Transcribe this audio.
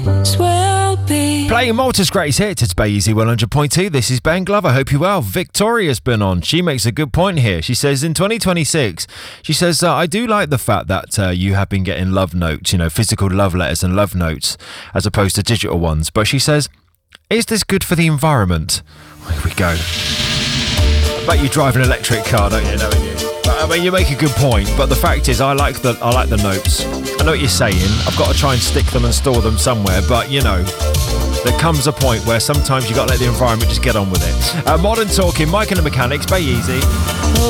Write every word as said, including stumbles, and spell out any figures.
Playing Malta's greatest hits, it's Bay Easy one hundred point two. This is Ben Glover. Hope you're well. Victoria's been on. She makes a good point here. She says in twenty twenty-six, she says, uh, I do like the fact that uh, you have been getting love notes, you know, physical love letters and love notes as opposed to digital ones. But she says, is this good for the environment? Here we go. I bet you drive an electric car, don't you, knowing you? But, I mean, you make a good point, but the fact is, I like the I like the notes. I know what you're saying. I've got to try and stick them and store them somewhere, but, you know, there comes a point where sometimes you got to let the environment just get on with it. Uh, modern Talking, Mike and the Mechanics, Bay Easy.